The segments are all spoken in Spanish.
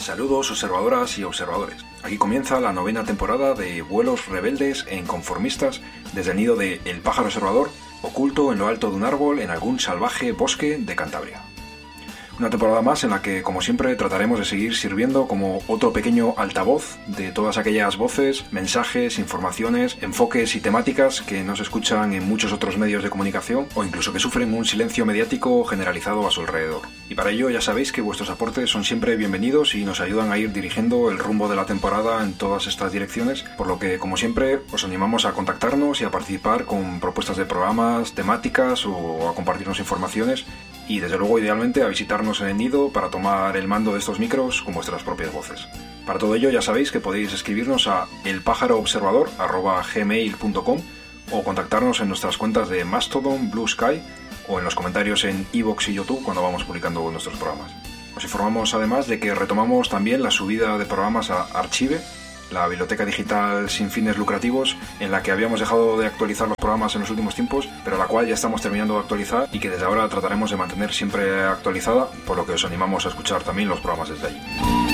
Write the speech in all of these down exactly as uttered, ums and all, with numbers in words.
Saludos observadoras y observadores. Aquí comienza la novena temporada de Vuelos rebeldes e inconformistas desde el nido de El pájaro observador, oculto en lo alto de un árbol en algún salvaje bosque de Cantabria. Una temporada más en la que, como siempre, trataremos de seguir sirviendo como otro pequeño altavoz de todas aquellas voces, mensajes, informaciones, enfoques y temáticas que no se escuchan en muchos otros medios de comunicación o incluso que sufren un silencio mediático generalizado a su alrededor. Y para ello ya sabéis que vuestros aportes son siempre bienvenidos y nos ayudan a ir dirigiendo el rumbo de la temporada en todas estas direcciones, por lo que, como siempre, os animamos a contactarnos y a participar con propuestas de programas, temáticas o a compartirnos informaciones y, desde luego, idealmente a visitarnos en el nido para tomar el mando de estos micros con vuestras propias voces. Para todo ello ya sabéis que podéis escribirnos a elpájaroobservador arroba gmail punto com o contactarnos en nuestras cuentas de Mastodon, Blue Sky o en los comentarios en iVoox y YouTube cuando vamos publicando nuestros programas. Os informamos además de que retomamos también la subida de programas a Archive, la biblioteca digital sin fines lucrativos en la que habíamos dejado de actualizar los programas en los últimos tiempos, pero la cual ya estamos terminando de actualizar y que desde ahora trataremos de mantener siempre actualizada, por lo que os animamos a escuchar también los programas desde allí.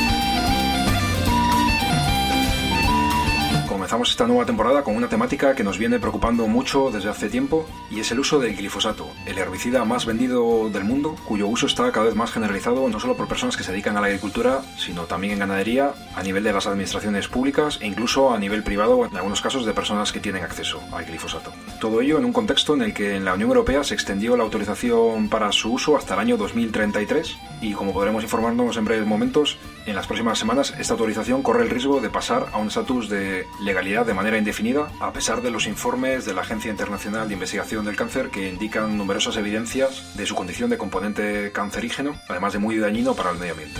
Comenzamos esta nueva temporada con una temática que nos viene preocupando mucho desde hace tiempo y es el uso del glifosato, el herbicida más vendido del mundo, cuyo uso está cada vez más generalizado no solo por personas que se dedican a la agricultura, sino también en ganadería, a nivel de las administraciones públicas e incluso a nivel privado, en algunos casos de personas que tienen acceso al glifosato. Todo ello en un contexto en el que en la Unión Europea se extendió la autorización para su uso hasta el año dos mil treinta y tres y, como podremos informarnos en breves momentos, en las próximas semanas esta autorización corre el riesgo de pasar a un estatus de legalidad de manera indefinida, a pesar de los informes de la Agencia Internacional de Investigación del Cáncer que indican numerosas evidencias de su condición de componente cancerígeno, además de muy dañino para el medio ambiente.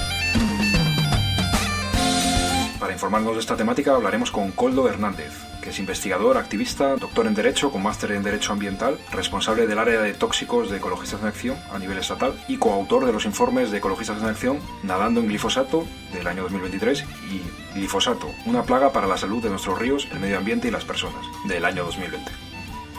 Para informarnos de esta temática hablaremos con Koldo Hernández, que es investigador, activista, doctor en Derecho con máster en Derecho Ambiental, responsable del área de tóxicos de Ecologistas en Acción a nivel estatal y coautor de los informes de Ecologistas en Acción Nadando en glifosato del año dos mil veintitrés y Glifosato, una plaga para la salud de nuestros ríos, el medio ambiente y las personas del año dos mil veinte.